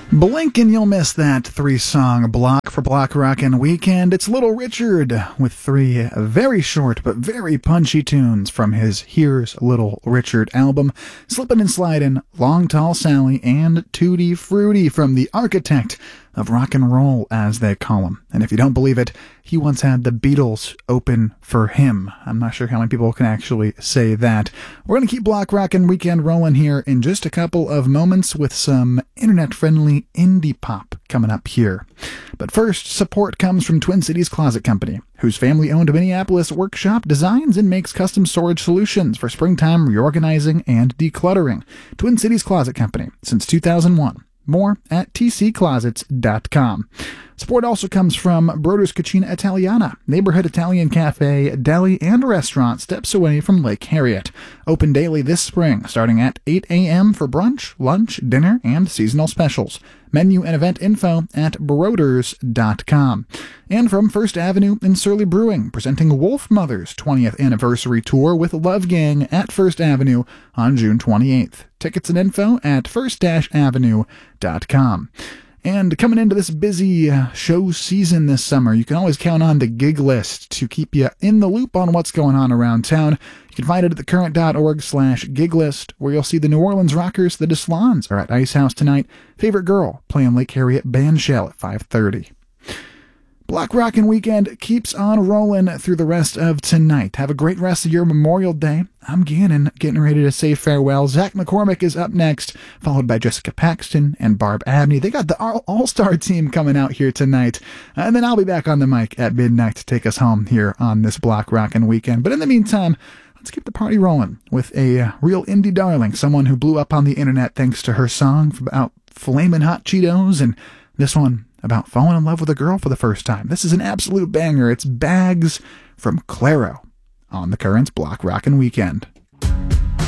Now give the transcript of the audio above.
Blink and you'll miss that three-song block for Block Rockin' Weekend. It's Little Richard with three very short but very punchy tunes from his Here's Little Richard album. Slippin' and Slidin', Long Tall Sally, and Tutti Frutti from the architect of rock and roll, as they call him. And if you don't believe it, he once had the Beatles open for him. I'm not sure how many people can actually say that. We're going to keep Block Rockin' Weekend rolling here in just a couple of moments with some internet-friendly indie pop coming up here. But first, support comes from Twin Cities Closet Company, whose family-owned Minneapolis workshop designs and makes custom storage solutions for springtime reorganizing and decluttering. Twin Cities Closet Company, since 2001. More at tcclosets.com. Support also comes from Broder's Cucina Italiana, neighborhood Italian cafe, deli, and restaurant steps away from Lake Harriet. Open daily this spring, starting at 8 a.m. for brunch, lunch, dinner, and seasonal specials. Menu and event info at broders.com. And from First Avenue in Surly Brewing, presenting Wolf Mother's 20th anniversary tour with Love Gang at First Avenue on June 28th. Tickets and info at first-avenue.com. And coming into this busy show season this summer, you can always count on the gig list to keep you in the loop on what's going on around town. You can find it at thecurrent.org/gig list, where you'll see the New Orleans Rockers, the Deslons, are at Ice House tonight. Favorite Girl playing Lake Harriet Bandshell at 5:30. Block Rockin' Weekend keeps on rolling through the rest of tonight. Have a great rest of your Memorial Day. I'm Gannon, getting ready to say farewell. Zach McCormick is up next, followed by Jessica Paxton and Barb Abney. They got the all-star team coming out here tonight. And then I'll be back on the mic at midnight to take us home here on this Block Rockin' Weekend. But in the meantime, let's keep the party rolling with a real indie darling, someone who blew up on the internet thanks to her song about flamin' hot Cheetos, and this one about falling in love with a girl for the first time. This is an absolute banger. It's Bags from Clairo on the Current's Block Rockin' Weekend.